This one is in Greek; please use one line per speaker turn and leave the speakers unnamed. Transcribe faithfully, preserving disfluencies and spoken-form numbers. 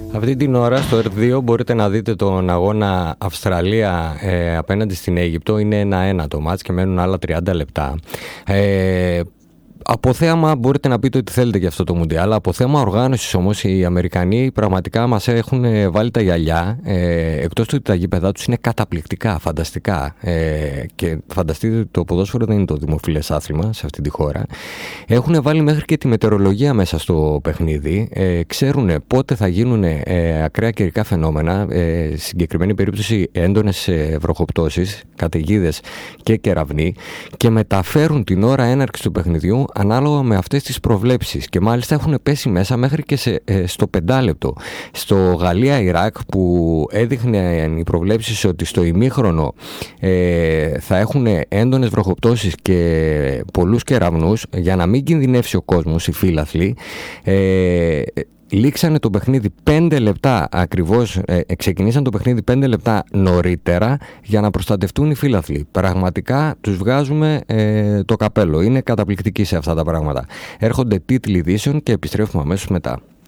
Αυτή την ώρα στο Ερ δύο μπορείτε να δείτε τον αγώνα Αυστραλία ε, απέναντι στην Αίγυπτο. Είναι ένα ένα το μάτς και μένουν άλλα τριάντα λεπτά. Ε, Από θέαμα μπορείτε να πείτε ότι θέλετε για αυτό το Μουντιάλ. Από θέμα οργάνωσης όμως οι Αμερικανοί πραγματικά μας έχουν βάλει τα γυαλιά. Ε, εκτός του ότι τα γήπεδά τους είναι καταπληκτικά, φανταστικά. Ε, και φανταστείτε ότι το ποδόσφαιρο δεν είναι το δημοφιλές άθλημα σε αυτή τη χώρα. Έχουν βάλει μέχρι και τη μετεωρολογία μέσα στο παιχνίδι. Ε, ξέρουν πότε θα γίνουν ε, ακραία καιρικά φαινόμενα. Ε, συγκεκριμένη περίπτωση έντονες ε, βροχοπτώσεις, καταιγίδες και κεραυνοί. Και μεταφέρουν την ώρα έναρξης του παιχνιδιού ανάλογα με αυτές τις προβλέψεις και μάλιστα έχουν πέσει μέσα μέχρι και σε, ε, στο πεντάλεπτο. Στο Γαλλία-Ιράκ που έδειχνε οι προβλέψεις ότι στο ημίχρονο ε, θα έχουν έντονες βροχοπτώσεις και πολλούς κεραυνούς για να μην κινδυνεύσει ο κόσμος, οι φύλαθλοι, ε, λήξανε το παιχνίδι πέντε λεπτά ακριβώς, ε, ξεκινήσαν το παιχνίδι πέντε λεπτά νωρίτερα για να προστατευτούν οι φύλαθλοι. Πραγματικά τους βγάζουμε ε, το καπέλο. Είναι καταπληκτικοί σε αυτά τα πράγματα. Έρχονται τίτλοι ειδήσεων και επιστρέφουμε αμέσως μετά.